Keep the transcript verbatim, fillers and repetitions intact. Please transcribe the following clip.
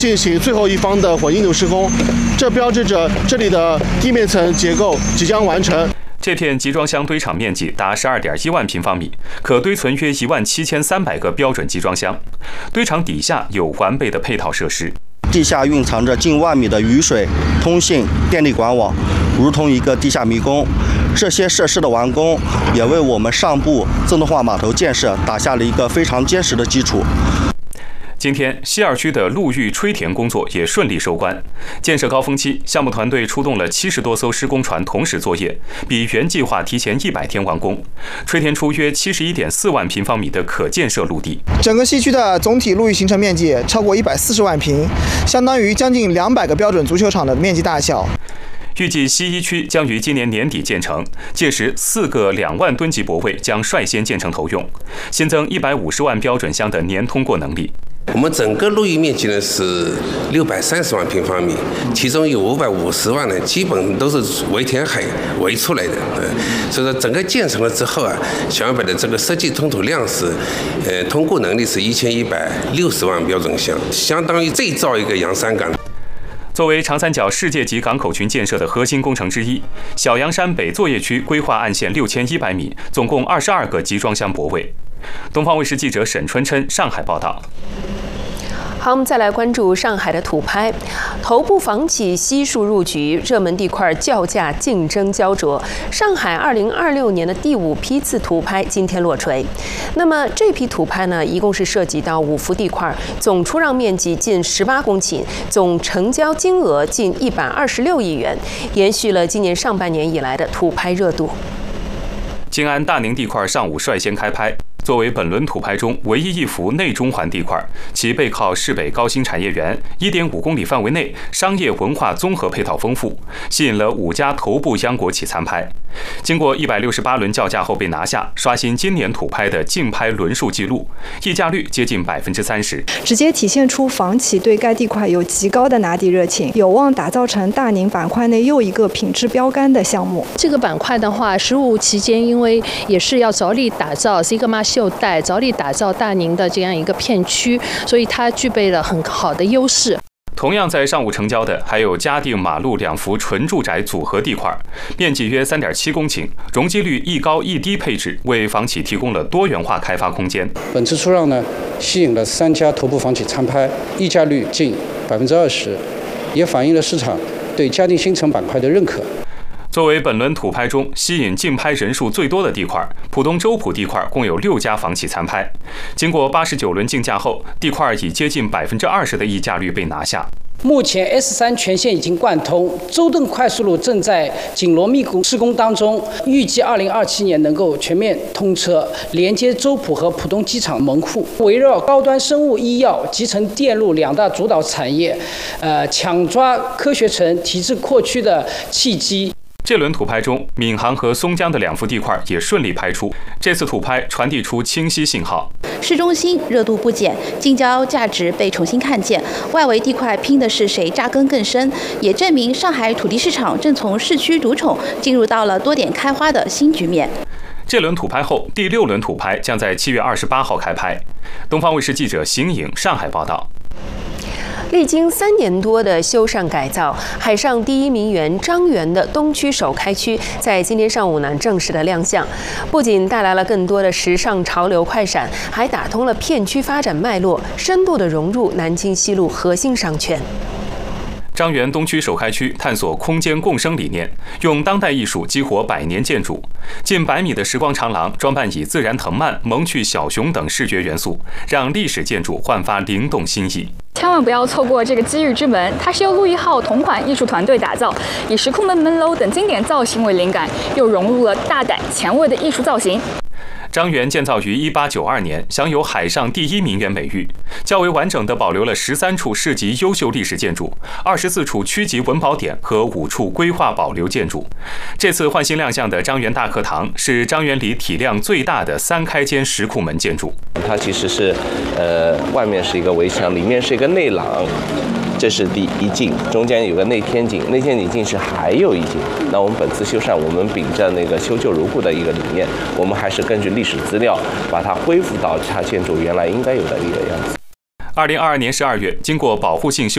进行最后一方的混凝土施工，这标志着这里的地面层结构即将完成。 这片集装箱堆场面积达十二点一万平方米，可堆存约一万七千三百个标准集装箱。堆场底下有完备的配套设施， 地下蕴藏着近万米的雨水、通信、电力管网，如同一个地下迷宫。这些设施的完工，也为我们上部自动化码头建设打下了一个非常坚实的基础。 今天，西二区的陆域吹填工作也顺利收官。建设高峰期，项目团队出动了七十多艘施工船同时作业，比原计划提前一百天完工，吹填出约七十一点四万平方米的可建设陆地。 整个西区的总体陆域形成面积超过一百四十万平，相当于将近两百个标准足球场的面积大小。 预计西一区将于今年年底建成，届时四个两万吨级泊位将率先建成投用，新增一百五十万标准箱的年通过能力。 我们整个陆域面积呢是六百三十万平方米，其中有五百五十万呢，基本都是围填海围出来的。对，所以说整个建成了之后啊，小样板的这个设计通土量是，呃，通过能力是一千一百六十万标准箱，相当于再造一个洋山港。 作为长三角世界级港口群建设的核心工程之一，小洋山北作业区规划岸线六千一百米，总共二十二个集装箱泊位。东方卫视记者沈春琛上海报道。 好，我们再来关注上海的土拍，头部房企悉数入局，热门地块叫价竞争焦灼。上海二零二六年的第五批次土拍今天落锤。那么这批土拍呢，一共是涉及到五幅地块，总出让面积近十八公顷，总成交金额近一百二十六亿元，延续了今年上半年以来的土拍热度。 静安大宁地块上午率先开拍。作为本轮土拍中唯一一幅内中环地块，其背靠市北高新产业园， 一点五公里范围内商业文化综合配套丰富，吸引了五家头部央国企参拍。经过一百六十八轮叫价后被拿下，刷新今年土拍的竞拍轮数记录，议价率接近百分之三十， 直接体现出房企对该地块有极高的拿地热情，有望打造成大宁板块内又一个品质标杆的项目。 这个板块的话，十五期间因为也是要着力打造 Sigma 秀带，着力打造大宁的这样一个片区，所以它具备了很好的优势。 同样在上午成交的还有嘉定马路两幅纯住宅组合地块，面积约 三点七公顷，容积率一高一低配置，为房企提供了多元化开发空间。 本次出让呢，吸引了三家头部房企参拍，议价率近百分之二十，也反映了市场对嘉定新城板块的认可。 作为本轮土拍中吸引竞拍人数最多的地块，浦东周浦地块共有六家房企参拍。经过八十九轮竞价后，地块以接近百分之二十的议价率被拿下。 目前 S 三 全线已经贯通，周邓快速路正在紧锣密鼓施工当中，预计二零二七年能够全面通车，连接周浦和浦东机场门户。围绕高端生物医药、集成电路两大主导产业，呃，抢抓科学城提质扩区的契机。 这轮土拍中，闵行和松江的两幅地块也顺利拍出。这次土拍传递出清晰信号， 市中心热度不减，竞交价值被重新看见。外围地块拼的是谁扎根更深，也证明上海土地市场正从市区独宠进入到了多点开花的新局面。 这轮土拍后，第六轮土拍将在七月二十八号开拍。东方卫视记者邢颖上海报道。 历经三年多的修缮改造，海上第一名园张园的东区首开区在今天上午呢正式的亮相，不仅带来了更多的时尚潮流快闪，还打通了片区发展脉络，深度的融入南京西路核心商圈。 张园东区首开区探索空间共生理念，用当代艺术激活百年建筑。近百米的时光长廊装扮以自然藤蔓、萌趣小熊等视觉元素，让历史建筑焕发灵动新意。 千万不要错过这个机遇之门，它是由陆一号同款艺术团队打造，以石库门门楼等经典造型为灵感，又融入了大胆前卫的艺术造型。 张园建造于一八九二年，享有海上第一名园美誉，较为完整地保留了十三处市级优秀历史建筑、二十四处区级文保点和五处规划保留建筑。这次换新亮相的张园大课堂是张园里体量最大的三开间石库门建筑。 它其实是，呃，外面是一个围墙，里面是一个内廊。这是第一进，中间有个内天井，内天井进是还有一进。那我们本次修缮，我们秉着那个修旧如故的一个理念，我们还是根据历史资料，把它恢复到它建筑原来应该有的一个样子。 二零二二年十二月，经过保护性修